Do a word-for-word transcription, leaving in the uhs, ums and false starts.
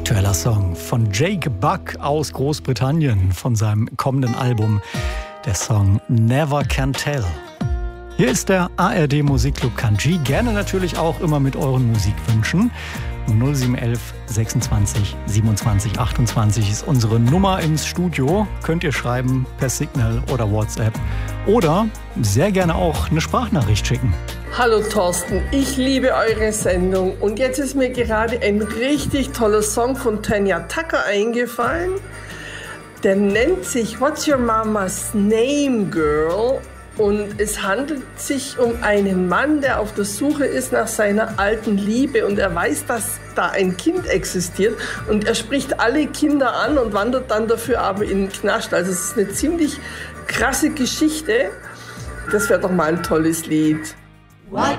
aktueller Song von Jake Buck aus Großbritannien von seinem kommenden Album. Der Song Never Can Tell. Hier ist der A R D Musikclub Country. Gerne natürlich auch immer mit euren Musikwünschen. null sieben eins eins sechsundzwanzig siebenundzwanzig achtundzwanzig ist unsere Nummer ins Studio. Könnt ihr schreiben per Signal oder WhatsApp. Oder sehr gerne auch eine Sprachnachricht schicken. Hallo Thorsten, ich liebe eure Sendung und jetzt ist mir gerade ein richtig toller Song von Tanya Tucker eingefallen. Der nennt sich What's Your Mama's Name, Girl? Und es handelt sich um einen Mann, der auf der Suche ist nach seiner alten Liebe und er weiß, dass da ein Kind existiert und er spricht alle Kinder an und wandert dann dafür aber in den Knast. Also es ist eine ziemlich krasse Geschichte. Das wäre doch mal ein tolles Lied. What